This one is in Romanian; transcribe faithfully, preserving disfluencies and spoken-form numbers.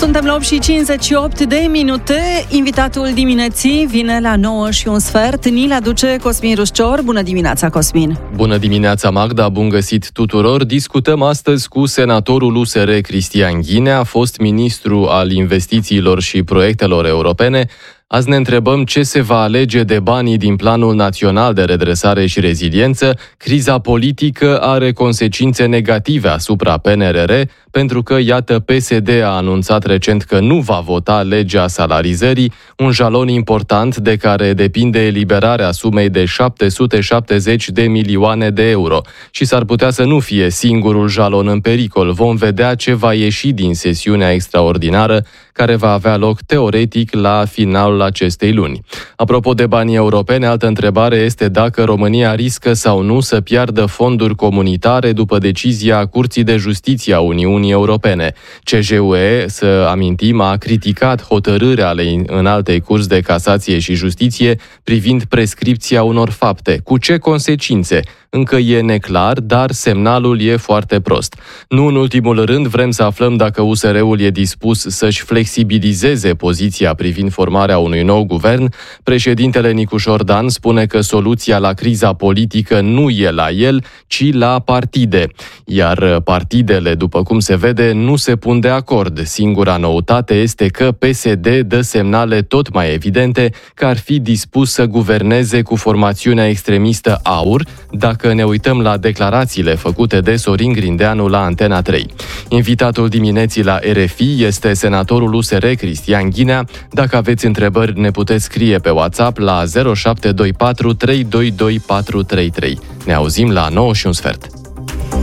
Suntem la opt și cincizeci și opt de minute. Invitatul dimineții vine la nouă și un sfert. Ni-l aduce Cosmin Ruscior. Bună dimineața, Cosmin! Bună dimineața, Magda! Bun găsit tuturor! Discutăm astăzi cu senatorul U S R Cristian Ghinea, fost ministru al investițiilor și proiectelor europene. Azi ne întrebăm ce se va alege de banii din Planul Național de Redresare și Reziliență. Criza politică are consecințe negative asupra P N R R, pentru că, iată, P S D a anunțat recent că nu va vota legea salarizării, un jalon important de care depinde eliberarea sumei de șapte sute șaptezeci de milioane de euro. Și s-ar putea să nu fie singurul jalon în pericol. Vom vedea ce va ieși din sesiunea extraordinară care va avea loc teoretic la finalul acestei luni. Apropo de banii europeni, altă întrebare este dacă România riscă sau nu să piardă fonduri comunitare după decizia Curții de Justiție a Uniunii Europene. C J U E, să amintim, a criticat hotărârea ale Înaltei Curți de Casație și Justiție privind prescripția unor fapte. Cu ce consecințe? Încă e neclar, dar semnalul e foarte prost. Nu în ultimul rând, vrem să aflăm dacă U S R-ul e dispus să-și flexibilizeze poziția privind formarea unui nou guvern. Președintele Nicușor Dan spune că soluția la criza politică nu e la el, ci la partide. Iar partidele, după cum se vede, nu se pun de acord. Singura noutate este că P S D dă semnale tot mai evidente că ar fi dispus să guverneze cu formațiunea extremistă AUR, dacă Dacă ne uităm la declarațiile făcute de Sorin Grindeanu la Antena trei. Invitatul dimineții la R F I este senatorul U S R Cristian Ghinea. Dacă aveți întrebări, ne puteți scrie pe WhatsApp la zero șapte doi patru trei doi doi patru trei trei. Ne auzim la nouă și un sfert.